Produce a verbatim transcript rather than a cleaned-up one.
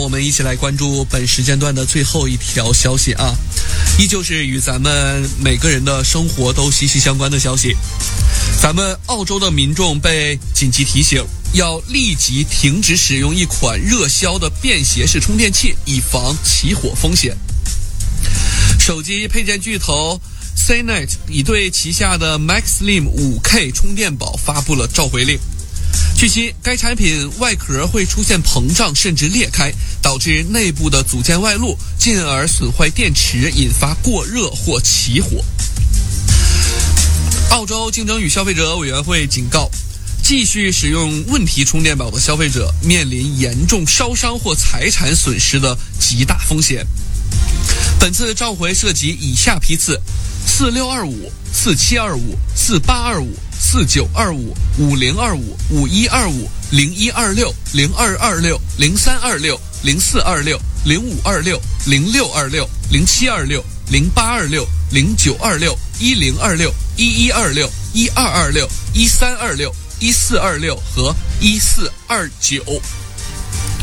我们一起来关注本时间段的最后一条消息啊，依旧是与咱们每个人的生活都息息相关的消息。咱们澳洲的民众被紧急提醒，要立即停止使用一款热销的便携式充电器，以防起火风险。手机配件巨头 C N E T 已对旗下的 MaxSlim 五 K 充电宝发布了召回令。据悉，该产品外壳会出现膨胀甚至裂开，导致内部的组件外露，进而损坏电池，引发过热或起火。澳洲竞争与消费者委员会警告，继续使用问题充电宝的消费者面临严重烧伤或财产损失的极大风险。本次召回涉及以下批次：四六二五、四七二五、四八二五、四九二五、五零二五、五一二五、零一二六、零二二六、零三二六、零四二六、零五二六、零六二六、零七二六、零八二六、零九二六、一零二六、一一二六、一二二六、一三二六、一四二六和一四二九。